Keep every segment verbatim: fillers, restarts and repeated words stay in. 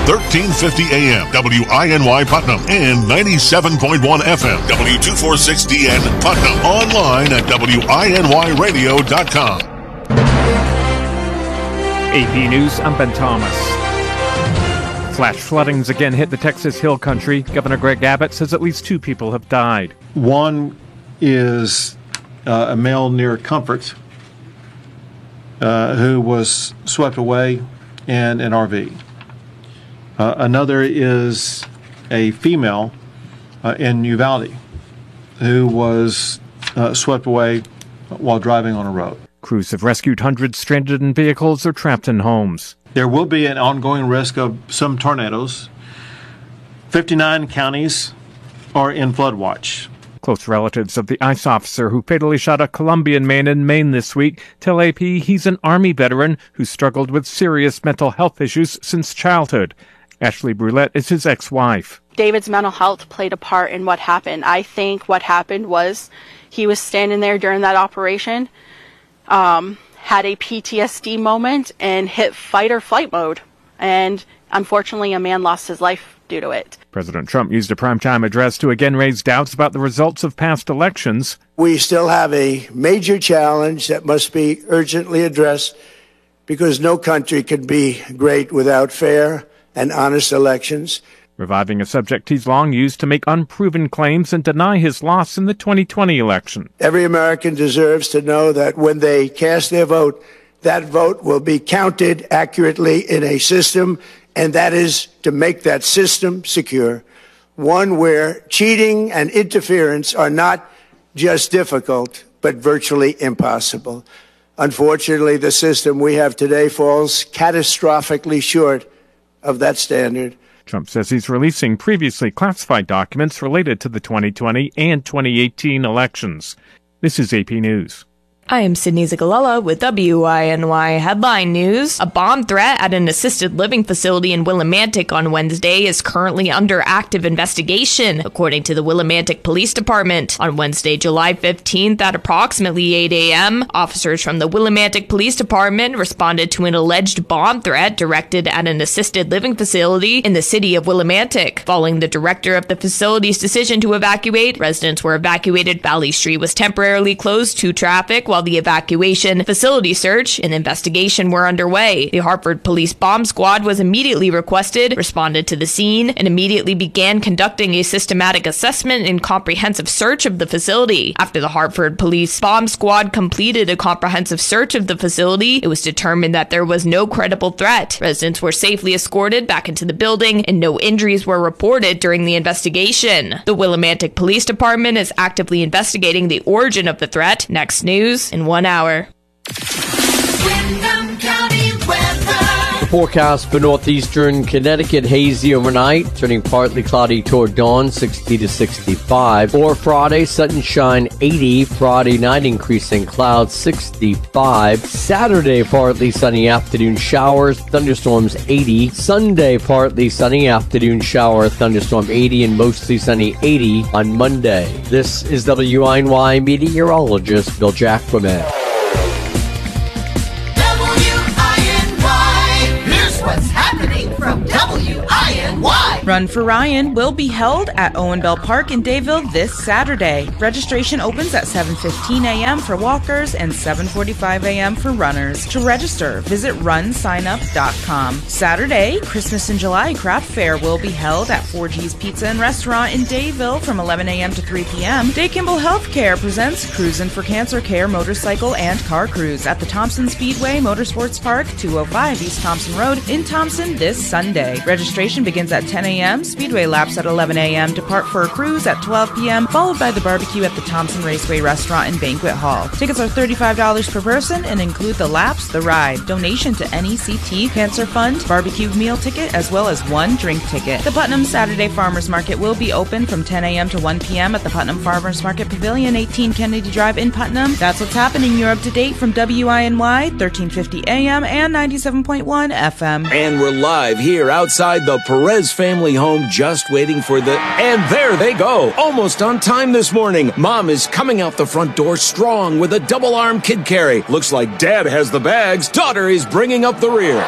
thirteen fifty A M, W I N Y Putnam, and ninety-seven point one F M, W two forty-six D N Putnam. Online at W I N Y radio dot com. A P News, I'm Ben Thomas. Flash floodings again hit the Texas Hill Country. Governor Greg Abbott says at least two people have died. One is uh, a male near Comfort uh, who was swept away in an R V. Uh, another is a female uh, in Uvalde who was uh, swept away while driving on a road. Crews have rescued hundreds stranded in vehicles or trapped in homes. There will be an ongoing risk of some tornadoes. fifty-nine counties are in flood watch. Close relatives of the ICE officer who fatally shot a Colombian man in Maine this week tell A P he's an Army veteran who struggled with serious mental health issues since childhood. Ashley Brulette is his ex-wife. David's mental health played a part in what happened. I think what happened was he was standing there during that operation, um, had a P T S D moment, and hit fight or flight mode. And unfortunately, a man lost his life due to it. President Trump used a primetime address to again raise doubts about the results of past elections. We still have a major challenge that must be urgently addressed because no country can be great without fair and honest elections. Reviving a subject he's long used to make unproven claims and deny his loss in the twenty twenty election. Every American deserves to know that when they cast their vote, that vote will be counted accurately in a system, and that is to make that system secure, one where cheating and interference are not just difficult, but virtually impossible. Unfortunately, the system we have today falls catastrophically short of that standard. Trump says he's releasing previously classified documents related to the twenty twenty and twenty eighteen elections. This is A P News. I am Sydney Zagalella with W I N Y Headline News. A bomb threat at an assisted living facility in Willimantic on Wednesday is currently under active investigation, according to the Willimantic Police Department. On Wednesday, July fifteenth at approximately eight a m, officers from the Willimantic Police Department responded to an alleged bomb threat directed at an assisted living facility in the city of Willimantic. Following the director of the facility's decision to evacuate, residents were evacuated. Valley Street was temporarily closed to traffic while the evacuation, facility search, and investigation were underway. The Hartford Police Bomb Squad was immediately requested, responded to the scene, and immediately began conducting a systematic assessment and comprehensive search of the facility. After the Hartford Police Bomb Squad completed a comprehensive search of the facility, it was determined that there was no credible threat. Residents were safely escorted back into the building, and no injuries were reported during the investigation. The Willimantic Police Department is actively investigating the origin of the threat. Next news in one hour. Windham County weather. The forecast for northeastern Connecticut: hazy overnight, turning partly cloudy toward dawn, sixty to sixty-five. For Friday, sunshine, eighty. Friday night, increasing clouds, sixty-five. Saturday, partly sunny afternoon showers, thunderstorms, eighty. Sunday, partly sunny afternoon shower, thunderstorm, eighty, and mostly sunny, eighty on Monday. This is W I N Y meteorologist Bill Jacquemin. What's happening from W I N Y? Run for Ryan will be held at Owen Bell Park in Dayville this Saturday. Registration opens at seven fifteen a m for walkers and seven forty-five a m for runners. To register, visit run sign up dot com. Saturday, Christmas in July craft fair will be held at four G's Pizza and Restaurant in Dayville from eleven a m to three p m Day Kimball Healthcare presents Cruisin' for Cancer Care motorcycle and car cruise at the Thompson Speedway Motorsports Park, two oh five East Thompson Road in Thompson this Sunday. Registration begins at ten a m Speedway laps at eleven a m Depart for a cruise at twelve p m followed by the barbecue at the Thompson Raceway Restaurant and Banquet Hall. Tickets are thirty-five dollars per person and include the laps, the ride, donation to N E C T, Cancer Fund, barbecue meal ticket, as well as one drink ticket. The Putnam Saturday Farmers Market will be open from ten a m to one p m at the Putnam Farmers Market Pavilion, eighteen Kennedy Drive in Putnam. That's what's happening. You're up to date from W I N Y, thirteen fifty a m and ninety-seven point one F M. And we're live here outside the Perez family home, just waiting for the... And there they go! Almost on time this morning. Mom is coming out the front door strong with a double-arm kid carry. Looks like Dad has the bags. Daughter is bringing up the rear.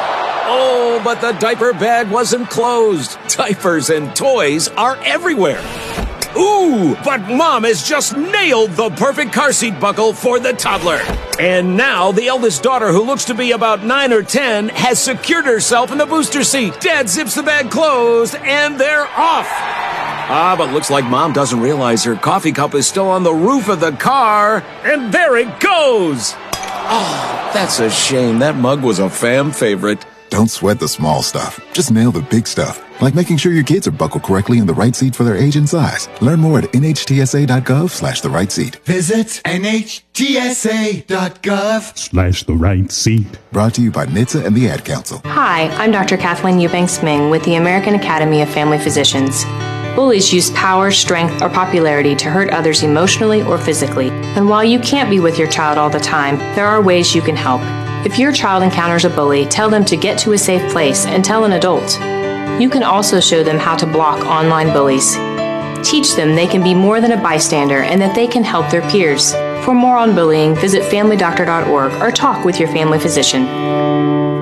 Oh, but the diaper bag wasn't closed. Diapers and toys are everywhere. Ooh, but Mom has just nailed the perfect car seat buckle for the toddler. And now the eldest daughter, who looks to be about nine or ten, has secured herself in the booster seat. Dad zips the bag closed, and they're off. Ah, but looks like Mom doesn't realize her coffee cup is still on the roof of the car. And there it goes. Oh, that's a shame. That mug was a fam favorite. Don't sweat the small stuff. Just nail the big stuff, like making sure your kids are buckled correctly in the right seat for their age and size. Learn more at nhtsa.gov slash the right seat. Visit nhtsa.gov slash the right seat. Brought to you by N H T S A and the Ad Council. Hi, I'm Doctor Kathleen Eubanks-Ming with the American Academy of Family Physicians. Bullies use power, strength, or popularity to hurt others emotionally or physically. And while you can't be with your child all the time, there are ways you can help. If your child encounters a bully, tell them to get to a safe place and tell an adult. You can also show them how to block online bullies. Teach them they can be more than a bystander and that they can help their peers. For more on bullying, visit family doctor dot org or talk with your family physician.